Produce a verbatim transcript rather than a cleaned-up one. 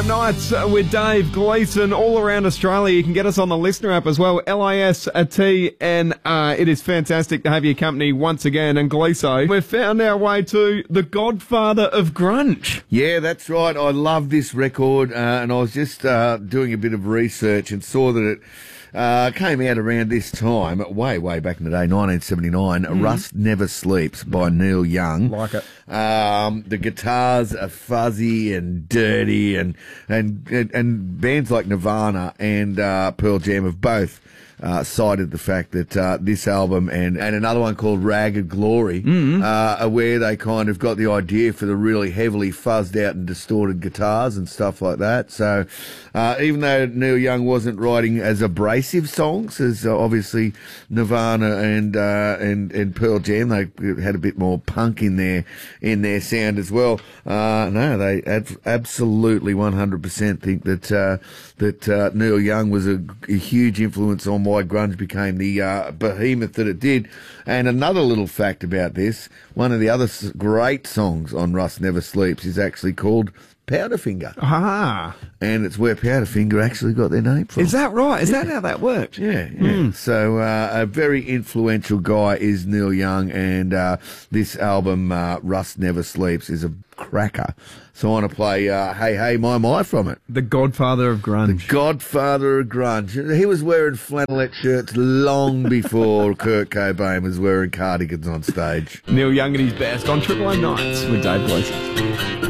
Nights with Dave Gleeson all around Australia. You can get us on the Listener app as well, L I S T N R. It is fantastic to have your company once again. And Gleeso, we've found our way to the godfather of grunge. Yeah, that's right. I love this record, uh, and I was just uh, doing a bit of research and saw that it Uh, came out around this time, way, way back in the day, nineteen seventy-nine, mm. Rust Never Sleeps by Neil Young. Like it. Um, the guitars are fuzzy and dirty, and, and, and, and bands like Nirvana and uh, Pearl Jam have both Uh, cited the fact that uh, this album and, and another one called Ragged Glory mm-hmm. uh, are where they kind of got the idea for the really heavily fuzzed out and distorted guitars and stuff like that. So uh, even though Neil Young wasn't writing as abrasive songs as uh, obviously Nirvana and, uh, and and Pearl Jam, they had a bit more punk in their in their sound as well. Uh, no, they ab- absolutely one hundred percent think that uh, that uh, Neil Young was a, a huge influence on why grunge became the uh, behemoth that it did. And another little fact about this, one of the other s- great songs on Rust Never Sleeps is actually called Powderfinger. Ah. And it's where Powderfinger actually got their name from. Is that right? Is yeah. that how that works? Yeah, yeah. Mm. So uh, a very influential guy is Neil Young, and uh, this album, uh, Rust Never Sleeps, is a cracker. So I want to play uh, Hey Hey My My from it. The godfather of grunge. The godfather of grunge. He was wearing flannelette shirts long before Kurt Cobain was wearing cardigans on stage. Neil Young at his best on Triple M Nights with Dave Gleeson.